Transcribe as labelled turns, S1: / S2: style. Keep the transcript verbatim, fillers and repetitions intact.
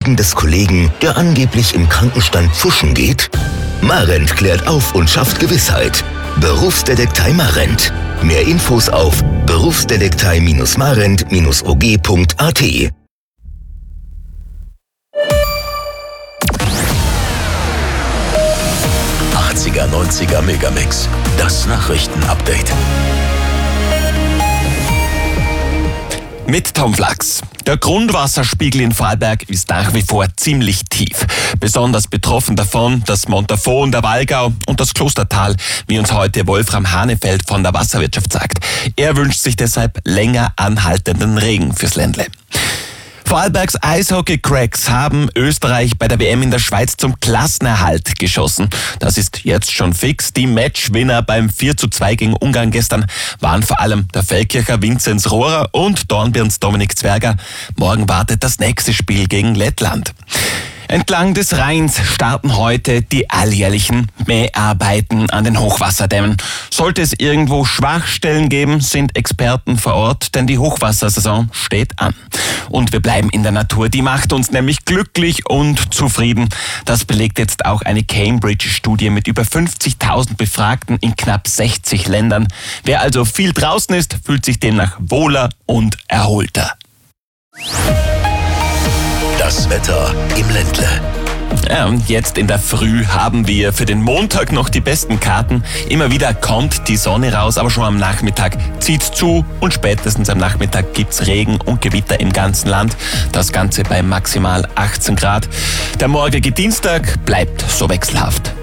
S1: wegen des Kollegen, der angeblich im Krankenstand pfuschen geht? Marent klärt auf und schafft Gewissheit. Berufsdetektei Marent. Mehr Infos auf berufsdetektei Marent O G punkt A T.
S2: achtziger, neunziger Megamix. Das Nachrichtenupdate.
S3: Mit Tom Flachs. Der Grundwasserspiegel in Vorarlberg ist nach wie vor ziemlich tief. Besonders betroffen davon das Montafon, der Wallgau und das Klostertal, wie uns heute Wolfram Hanefeld von der Wasserwirtschaft sagt. Er wünscht sich deshalb länger anhaltenden Regen fürs Ländle. Vorarlbergs Eishockey-Cracks haben Österreich bei der W M in der Schweiz zum Klassenerhalt geschossen. Das ist jetzt schon fix. Die Matchwinner beim vier zu zwei gegen Ungarn gestern waren vor allem der Feldkircher Vinzenz Rohrer und Dornbirns Dominik Zwerger. Morgen wartet das nächste Spiel gegen Lettland. Entlang des Rheins starten heute die alljährlichen Mäharbeiten an den Hochwasserdämmen. Sollte es irgendwo Schwachstellen geben, sind Experten vor Ort, denn die Hochwassersaison steht an. Und wir bleiben in der Natur, die macht uns nämlich glücklich und zufrieden. Das belegt jetzt auch eine Cambridge-Studie mit über fünfzigtausend Befragten in knapp sechzig Ländern. Wer also viel draußen ist, fühlt sich demnach wohler und erholter.
S2: Das Wetter im Ländle.
S3: Ja, und jetzt in der Früh haben wir für den Montag noch die besten Karten. Immer wieder kommt die Sonne raus, aber schon am Nachmittag zieht's zu und spätestens am Nachmittag gibt's Regen und Gewitter im ganzen Land. Das Ganze bei maximal achtzehn Grad. Der morgige Dienstag bleibt so wechselhaft.